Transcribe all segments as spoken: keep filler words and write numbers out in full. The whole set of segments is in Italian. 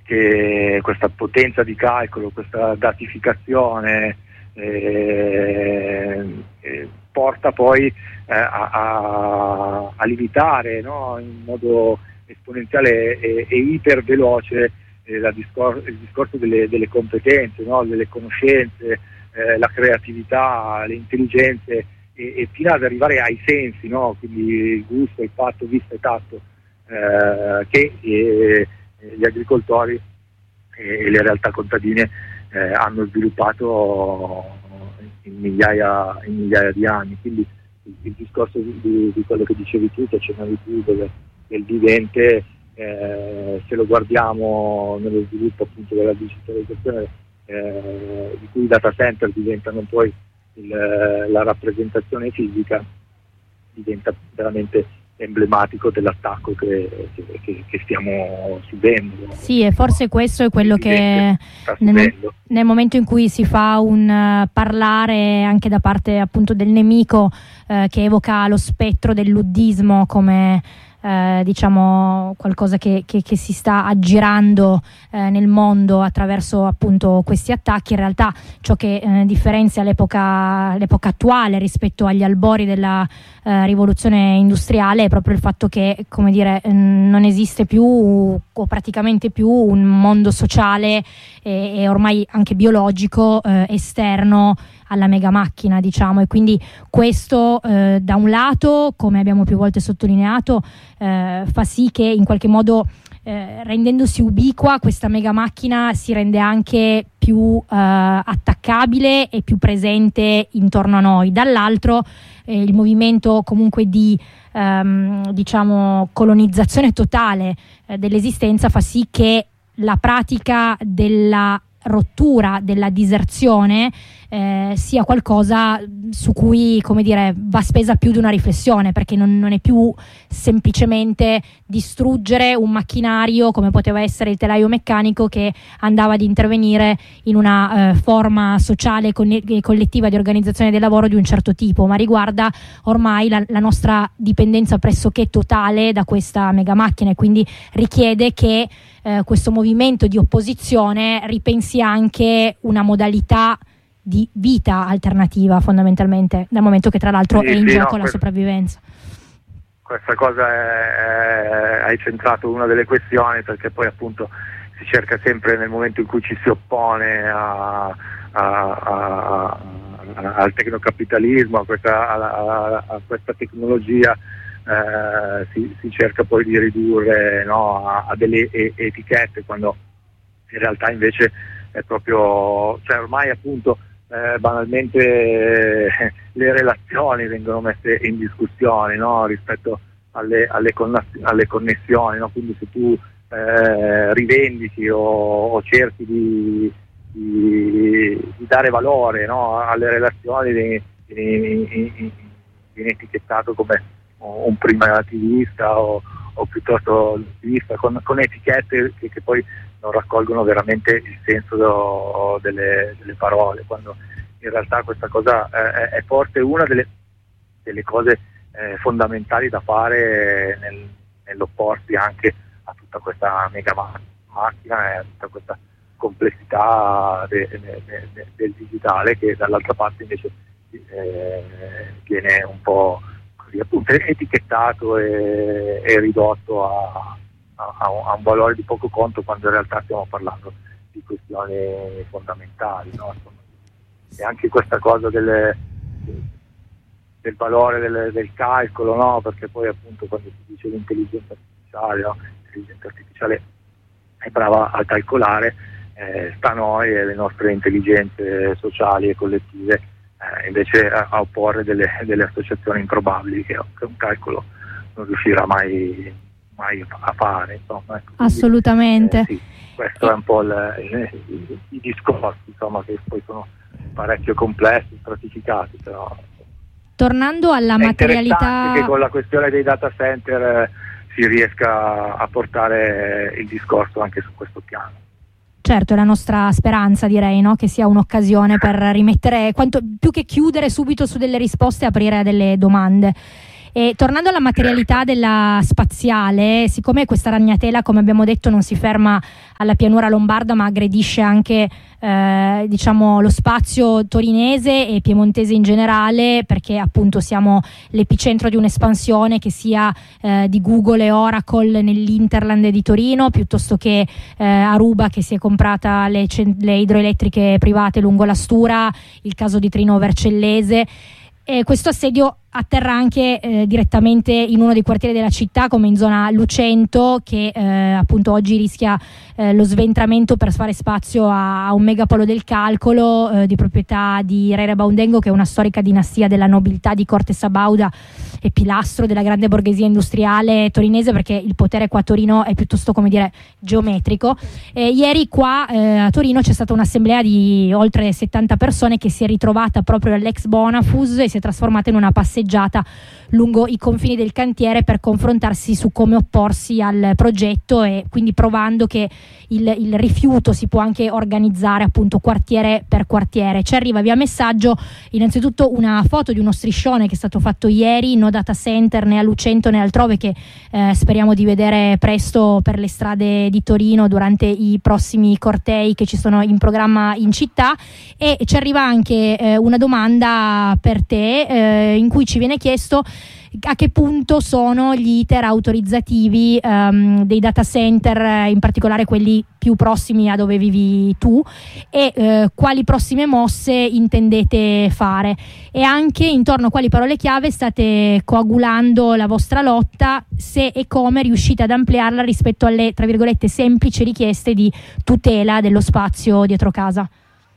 che questa potenza di calcolo, questa datificazione eh, eh, porta poi eh, a, a, a limitare, no, in modo esponenziale e, e iperveloce eh, la discor- il discorso delle, delle competenze, no, delle conoscenze, eh, la creatività, le intelligenze e, e fino ad arrivare ai sensi, no, quindi il gusto, il fatto, vista e tatto eh, che eh, gli agricoltori e le realtà contadine eh, hanno sviluppato in migliaia, in migliaia di anni. Quindi il, il discorso di, di quello che dicevi tu, che accennavi tu, del, del vivente, eh, se lo guardiamo nello sviluppo appunto della digitalizzazione, eh, di cui i data center diventano poi il, la rappresentazione fisica, diventa veramente emblematico dell'attacco che, che, che stiamo subendo. Sì, e forse questo è quello che nel, nel momento in cui si fa un uh, parlare anche da parte appunto del nemico uh, che evoca lo spettro del luddismo come eh, diciamo qualcosa che, che, che si sta aggirando eh, nel mondo attraverso appunto questi attacchi, in realtà ciò che eh, differenzia l'epoca, l'epoca attuale rispetto agli albori della eh, rivoluzione industriale è proprio il fatto che, come dire, non esiste più o praticamente più un mondo sociale e, e ormai anche biologico eh, esterno alla mega macchina, diciamo, e quindi questo eh, da un lato, come abbiamo più volte sottolineato, eh, fa sì che in qualche modo eh, rendendosi ubiqua questa mega macchina si rende anche più eh, attaccabile e più presente intorno a noi. Dall'altro eh, il movimento comunque di ehm, diciamo colonizzazione totale eh, dell'esistenza fa sì che la pratica della rottura, della diserzione eh, sia qualcosa su cui, come dire, va spesa più di una riflessione, perché non, non è più semplicemente distruggere un macchinario come poteva essere il telaio meccanico che andava ad intervenire in una eh, forma sociale e collettiva di organizzazione del lavoro di un certo tipo, ma riguarda ormai la, la nostra dipendenza pressoché totale da questa mega macchina, e quindi richiede che eh, questo movimento di opposizione ripensi anche una modalità di vita alternativa, fondamentalmente, dal momento che tra l'altro sì, è in sì, gioco no, la questa, sopravvivenza. Questa cosa è, è, hai centrato una delle questioni, perché poi appunto si cerca sempre, nel momento in cui ci si oppone a, a, a, a, al tecnocapitalismo, a questa, a, a questa tecnologia, eh, si, si cerca poi di ridurre, no, a, a delle e- etichette, quando in realtà invece è proprio, cioè ormai appunto Eh, banalmente eh, le relazioni vengono messe in discussione, no, rispetto alle, alle, conna- alle connessioni, no? Quindi se tu eh, rivendichi o, o cerchi di, di, di dare valore, no, alle relazioni, vieni, vieni, vieni etichettato come un primativista o, o piuttosto attivista, con, con etichette che, che poi non raccolgono veramente il senso do, delle, delle parole, quando in realtà questa cosa eh, è forse una delle, delle cose eh, fondamentali da fare nel, nell'opporsi anche a tutta questa mega macchina e a tutta questa complessità de, de, de, de, del digitale, che dall'altra parte invece eh, viene un po' così appunto etichettato e, e ridotto a ha un valore di poco conto, quando in realtà stiamo parlando di questioni fondamentali, no? E anche questa cosa delle, del valore del, del calcolo, no? Perché poi appunto quando si dice l'intelligenza artificiale, no? L'intelligenza artificiale è brava a calcolare, eh, sta a noi e le nostre intelligenze sociali e collettive eh, invece a, a opporre delle, delle associazioni improbabili che, che un calcolo non riuscirà mai mai a fare, insomma. Ecco. Assolutamente. Quindi, eh, sì, questo è un po' il, il, i discorsi, insomma, che poi sono parecchio complessi, stratificati, però tornando alla è materialità, che con la questione dei data center eh, si riesca a portare il discorso anche su questo piano. Certo, è la nostra speranza, direi, no? Che sia un'occasione per rimettere, quanto più che chiudere subito su delle risposte, aprire a delle domande. E tornando alla materialità della spaziale, siccome questa ragnatela, come abbiamo detto, non si ferma alla pianura lombarda ma aggredisce anche eh, diciamo lo spazio torinese e piemontese in generale, perché appunto siamo l'epicentro di un'espansione che sia eh, di Google e Oracle nell'Interland di Torino, piuttosto che eh, Aruba che si è comprata le, le idroelettriche private lungo la Stura, il caso di Trino Vercellese. E questo assedio atterra anche eh, direttamente in uno dei quartieri della città, come in zona Lucento, che eh, appunto oggi rischia eh, lo sventramento per fare spazio a, a un megapolo del calcolo eh, di proprietà di Re Baundengo, che è una storica dinastia della nobiltà di Corte Sabauda e pilastro della grande borghesia industriale torinese, perché il potere qua a Torino è piuttosto, come dire, geometrico. E ieri qua eh, a Torino c'è stata un'assemblea di oltre settanta persone che si è ritrovata proprio all'ex Bonafus e si è trasformata in una passeggiata lungo i confini del cantiere per confrontarsi su come opporsi al progetto, e quindi provando che il, il rifiuto si può anche organizzare appunto quartiere per quartiere. Ci arriva via messaggio innanzitutto una foto di uno striscione che è stato fatto ieri, no data center né a Lucento né altrove, che eh, speriamo di vedere presto per le strade di Torino durante i prossimi cortei che ci sono in programma in città. E ci arriva anche eh, una domanda per te eh, in cui ci viene chiesto a che punto sono gli iter autorizzativi um, dei data center, in particolare quelli più prossimi a dove vivi tu, e uh, quali prossime mosse intendete fare, e anche intorno a quali parole chiave state coagulando la vostra lotta, se e come riuscite ad ampliarla rispetto alle, tra virgolette, semplici richieste di tutela dello spazio dietro casa.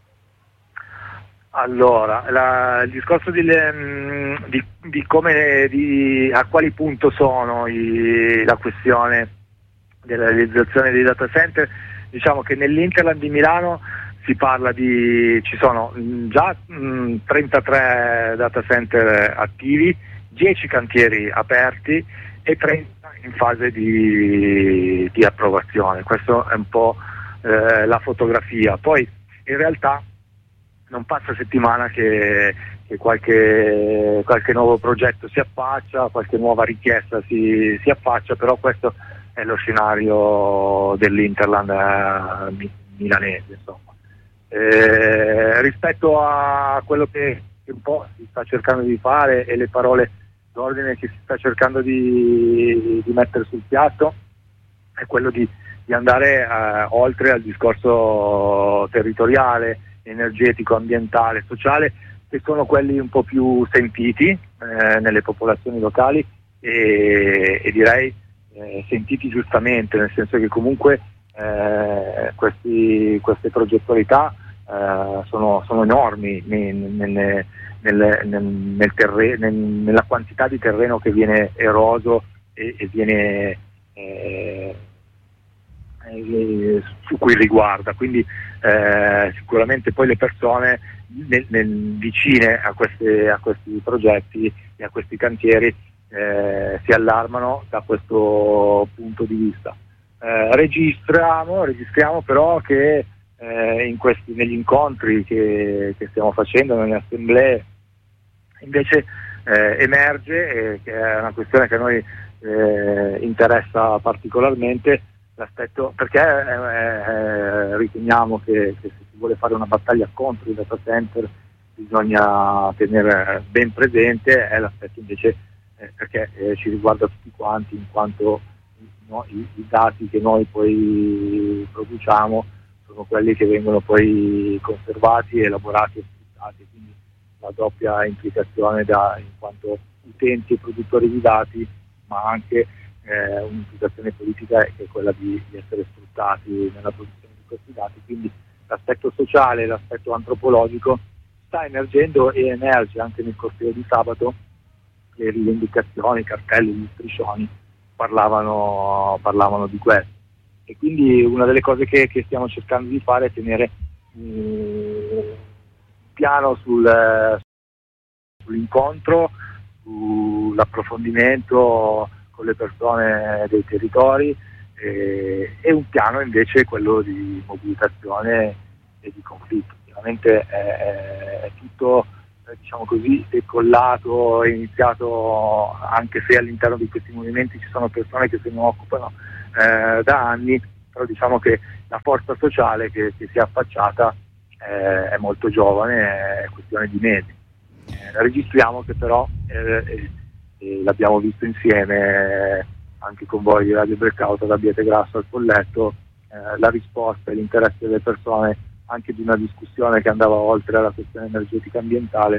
Allora, la, il discorso di, di, di come, di, a quali punto sono i, la questione della realizzazione dei data center, diciamo che nell'Interland di Milano si parla di, ci sono mh, già mh, trentatré data center attivi, dieci cantieri aperti e trenta in fase di, di approvazione. Questa è un po' eh, la fotografia. Poi in realtà non passa settimana che, che qualche, qualche nuovo progetto si affaccia, qualche nuova richiesta si, si affaccia, però questo è lo scenario dell'Interland eh, milanese. Insomma. Eh, rispetto a quello che, che un po' si sta cercando di fare e le parole d'ordine che si sta cercando di, di mettere sul piatto, è quello di, di andare eh, oltre al discorso territoriale, energetico, ambientale, sociale, che sono quelli un po' più sentiti eh, nelle popolazioni locali e, e direi eh, sentiti giustamente, nel senso che comunque eh, questi, queste progettualità eh, sono, sono enormi nelle, nelle, nel, nel terre, nel, nella quantità di terreno che viene eroso e, e viene eh, su cui riguarda, quindi eh, sicuramente poi le persone nel, nel, vicine a, queste, a questi progetti e a questi cantieri eh, si allarmano da questo punto di vista. Eh, registriamo, registriamo però che eh, in questi, negli incontri che, che stiamo facendo, nelle assemblee, invece eh, emerge, eh, che è una questione che a noi eh, interessa particolarmente, l'aspetto, perché eh, eh, riteniamo che, che se si vuole fare una battaglia contro i data center bisogna tenere ben presente è l'aspetto invece eh, perché eh, ci riguarda tutti quanti, in quanto no, i, i dati che noi poi produciamo sono quelli che vengono poi conservati, elaborati e sfruttati, quindi la doppia implicazione da, in quanto utenti e produttori di dati, ma anche Eh, un'implicazione politica che è quella di, di essere sfruttati nella produzione di questi dati, quindi l'aspetto sociale, l'aspetto antropologico sta emergendo e emerge anche nel corteo di sabato. Le rivendicazioni, i cartelli, gli striscioni parlavano, parlavano di questo, e quindi una delle cose che, che stiamo cercando di fare è tenere un piano sul, sull'incontro, sull'approfondimento con le persone dei territori eh, e un piano invece quello di mobilitazione e di conflitto. Chiaramente è, è tutto eh, diciamo così, decollato e iniziato, anche se all'interno di questi movimenti ci sono persone che se ne occupano eh, da anni, però diciamo che la forza sociale che, che si è affacciata eh, è molto giovane, è questione di mesi. Eh, registriamo che però, eh, eh, eh, l'abbiamo visto insieme eh, anche con voi di Radio Breakout ad Abbiate Grasso al Colletto, eh, la risposta e l'interesse delle persone anche di una discussione che andava oltre la questione energetica ambientale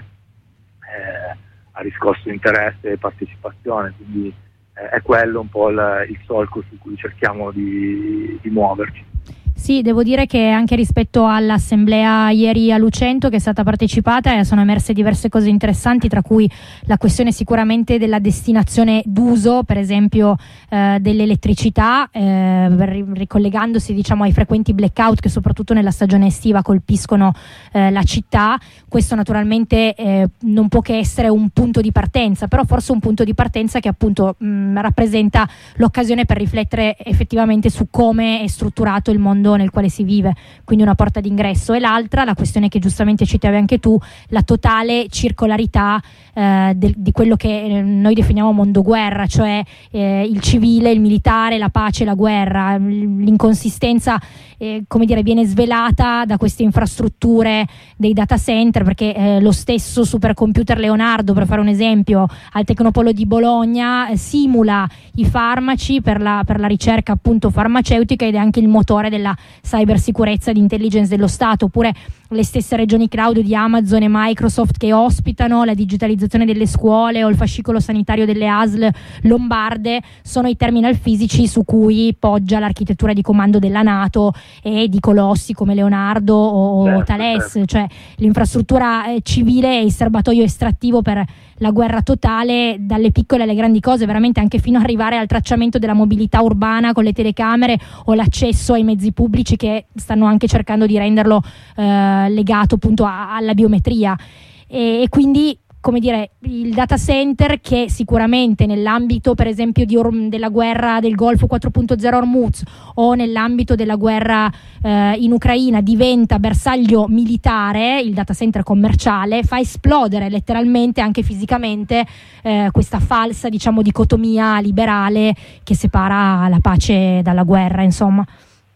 eh, ha riscosso interesse e partecipazione, quindi eh, è quello un po' il, il solco su cui cerchiamo di, di muoverci. Sì, devo dire che anche rispetto all'assemblea ieri a Lucento che è stata partecipata eh, sono emerse diverse cose interessanti, tra cui la questione sicuramente della destinazione d'uso, per esempio eh, dell'elettricità, eh, ricollegandosi diciamo ai frequenti blackout che soprattutto nella stagione estiva colpiscono eh, la città. Questo naturalmente eh, non può che essere un punto di partenza, però forse un punto di partenza che appunto mh, rappresenta l'occasione per riflettere effettivamente su come è strutturato il mondo nel quale si vive, quindi una porta d'ingresso. E l'altra, la questione che giustamente citavi anche tu, la totale circolarità eh, de- di quello che eh, noi definiamo mondo guerra, cioè eh, il civile, il militare, la pace, la guerra. L'inconsistenza eh, come dire viene svelata da queste infrastrutture dei data center, perché eh, lo stesso supercomputer Leonardo, per fare un esempio, al Tecnopolo di Bologna eh, simula i farmaci per la, per la ricerca appunto farmaceutica ed è anche il motore della cybersicurezza e di intelligence dello Stato. Oppure le stesse regioni cloud di Amazon e Microsoft che ospitano la digitalizzazione delle scuole o il fascicolo sanitario delle A S L lombarde sono i terminal fisici su cui poggia l'architettura di comando della NATO e di colossi come Leonardo o certo, Thales, certo. Cioè l'infrastruttura eh, civile e il serbatoio estrattivo per la guerra totale, dalle piccole alle grandi cose, veramente anche fino ad arrivare al tracciamento della mobilità urbana con le telecamere o l'accesso ai mezzi pubblici che stanno anche cercando di renderlo eh, legato appunto a, alla biometria e, e quindi come dire il data center che sicuramente nell'ambito per esempio di Or- della guerra del Golfo quattro punto zero Hormuz o nell'ambito della guerra eh, in Ucraina diventa bersaglio militare, il data center commerciale fa esplodere letteralmente anche fisicamente eh, questa falsa diciamo dicotomia liberale che separa la pace dalla guerra, insomma.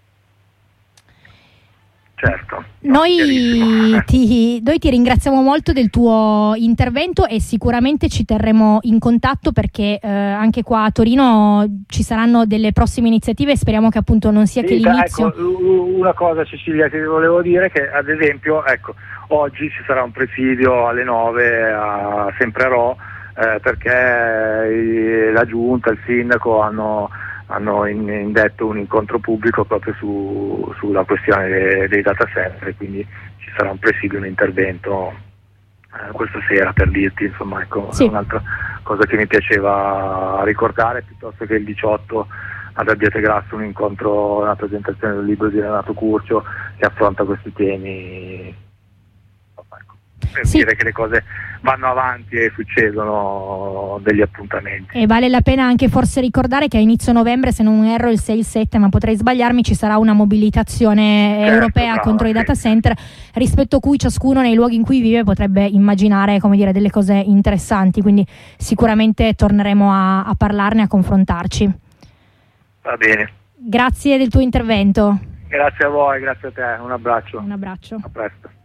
Certo. Noi ti, noi ti ringraziamo molto del tuo intervento e sicuramente ci terremo in contatto perché eh, anche qua a Torino ci saranno delle prossime iniziative e speriamo che appunto non sia sì, che l'inizio. Ecco, una cosa Cecilia che volevo dire che ad esempio ecco oggi ci sarà un presidio alle nove a Semprerò eh, perché la giunta, il sindaco hanno hanno indetto un incontro pubblico proprio su, sulla questione dei, dei data center, quindi ci sarà un presidio, un intervento eh, questa sera per dirti, insomma, ecco, sì. Un'altra cosa che mi piaceva ricordare, piuttosto che il diciotto ad Abbiate Grasso un incontro, una presentazione del libro di Renato Curcio che affronta questi temi, ecco, per sì. dire che le cose vanno avanti e succedono degli appuntamenti. E vale la pena anche forse ricordare che a inizio novembre, se non erro il sei sette, ma potrei sbagliarmi, ci sarà una mobilitazione certo, europea bravo, contro sì. i data center, rispetto a cui ciascuno nei luoghi in cui vive potrebbe immaginare, come dire, delle cose interessanti, quindi sicuramente torneremo a, a parlarne, a confrontarci. Va bene. Grazie del tuo intervento. Grazie a voi, grazie a te, un abbraccio. Un abbraccio. A presto.